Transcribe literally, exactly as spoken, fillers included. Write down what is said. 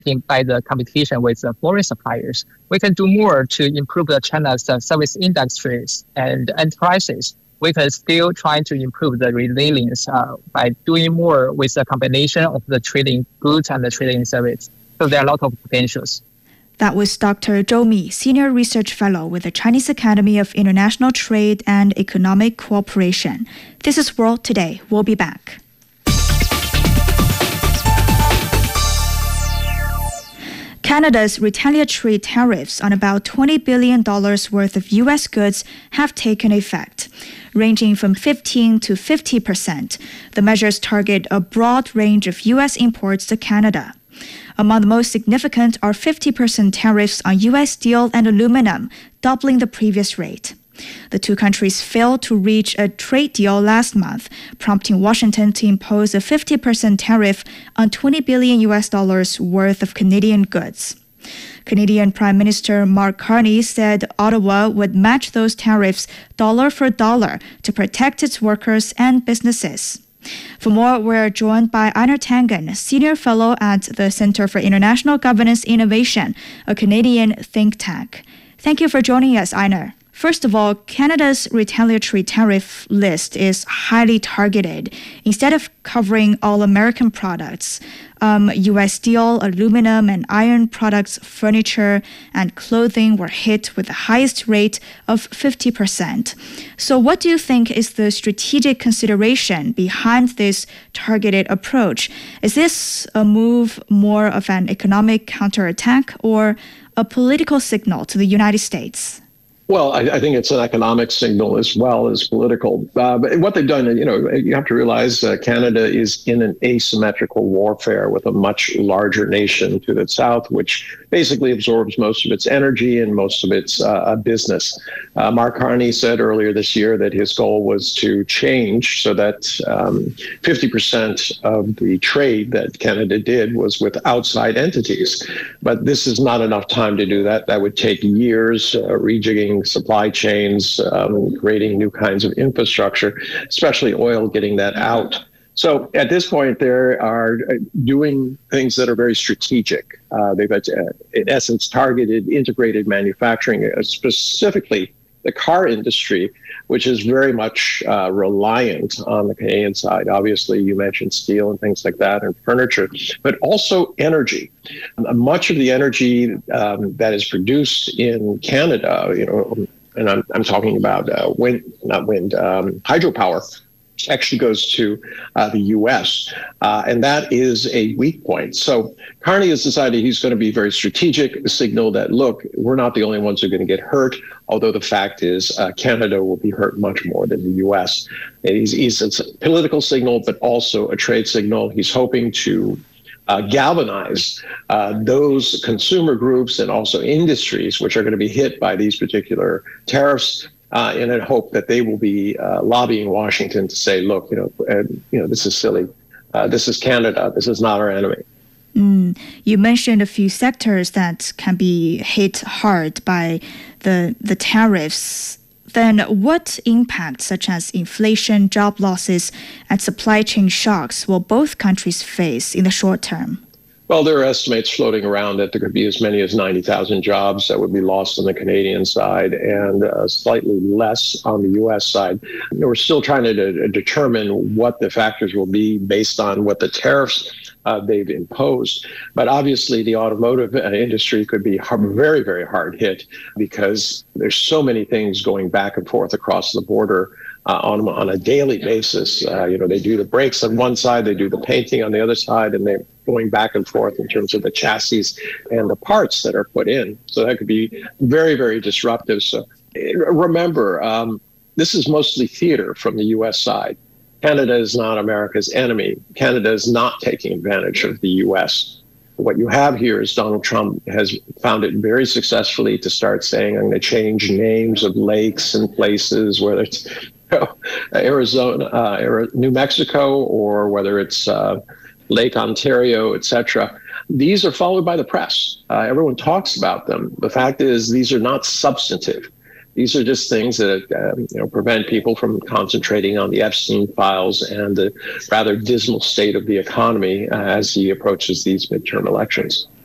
by the competition with the foreign suppliers. We can do more to improve the China's uh, service industries and enterprises. We can still try to improve the resilience uh, by doing more with a combination of the trading goods and the trading service. So there are a lot of potentials. That was Doctor Zhou Mi, Senior Research Fellow with the Chinese Academy of International Trade and Economic Cooperation. This is World Today. We'll be back. Canada's retaliatory tariffs on about twenty billion dollars worth of U S goods have taken effect, ranging from fifteen to fifty percent. The measures target a broad range of U S imports to Canada. Among the most significant are fifty percent tariffs on U S steel and aluminum, doubling the previous rate. The two countries failed to reach a trade deal last month, prompting Washington to impose a fifty percent tariff on twenty billion U S dollars worth of Canadian goods. Canadian Prime Minister Mark Carney said Ottawa would match those tariffs dollar for dollar to protect its workers and businesses. For more, we're joined by Einar Tangen, Senior Fellow at the Center for International Governance Innovation, a Canadian think tank. Thank you for joining us, Einar. First of all, Canada's retaliatory tariff list is highly targeted. Instead of covering all American products, um, U S steel, aluminum, and iron products, furniture, and clothing were hit with the highest rate of fifty percent. So what do you think is the strategic consideration behind this targeted approach? Is this a move more of an economic counterattack or a political signal to the United States? Well, I, I think it's an economic signal as well as political. Uh, but what they've done, you know, you have to realize uh, Canada is in an asymmetrical warfare with a much larger nation to the south, which basically absorbs most of its energy and most of its uh, business. Uh, Mark Carney said earlier this year that his goal was to change so that um, fifty percent of the trade that Canada did was with outside entities. But this is not enough time to do that. That would take years, uh, rejigging supply chains, um, creating new kinds of infrastructure, especially oil, getting that out. So at this point, they are doing things that are very strategic. Uh, they've, uh, in essence, targeted integrated manufacturing, uh, specifically the car industry, which is very much uh, reliant on the Canadian side. Obviously, you mentioned steel and things like that and furniture, but also energy. Um, much of the energy um, that is produced in Canada, you know, and I'm, I'm talking about uh, wind, not wind, um, hydropower, actually goes to uh, the U S, uh, and that is a weak point. So Carney has decided he's going to be very strategic, signal that, look, we're not the only ones who are going to get hurt, although the fact is uh, Canada will be hurt much more than the U S. And he's, he's, it's a political signal, but also a trade signal. He's hoping to uh, galvanize uh, those consumer groups and also industries which are going to be hit by these particular tariffs, Uh, in a hope that they will be uh, lobbying Washington to say, look, you know, uh, you know, this is silly. Uh, this is Canada. This is not our enemy. Mm. You mentioned a few sectors that can be hit hard by the the tariffs. Then what impact, such as inflation, job losses, and supply chain shocks, will both countries face in the short term? Well, there are estimates floating around that there could be as many as ninety thousand jobs that would be lost on the Canadian side and uh, slightly less on the U S side. You know, we're still trying to de- determine what the factors will be based on what the tariffs uh, they've imposed. But obviously, the automotive industry could be hard, very, very hard hit because there's so many things going back and forth across the border. Uh, on, on a daily basis. Uh, you know, they do the brakes on one side, they do the painting on the other side, and they're going back and forth in terms of the chassis and the parts that are put in. So that could be very, very disruptive. So remember, um, this is mostly theater from the U S side. Canada is not America's enemy. Canada is not taking advantage of the U S. What you have here is Donald Trump has found it very successfully to start saying, I'm going to change names of lakes and places, whether it's you know, Arizona, uh, New Mexico, or whether it's uh, Lake Ontario, et cetera. These are followed by the press. Uh, everyone talks about them. The fact is, these are not substantive. These are just things that uh, you know, prevent people from concentrating on the Epstein files and the rather dismal state of the economy uh, as he approaches these midterm elections.